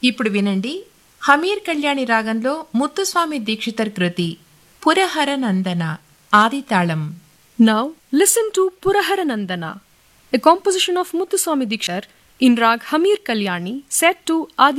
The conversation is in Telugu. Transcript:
ఇప్పుడు వినండి హమీర్ కళ్యాణి రాగంలో ముత్తుస్వామి దీక్షితర్ కృతి పురహర నందన ఆదితాళం. Now listen to Purahara Nandana, a composition of Muthuswami Dikshar in Rag Hamir Kalyani set to Adi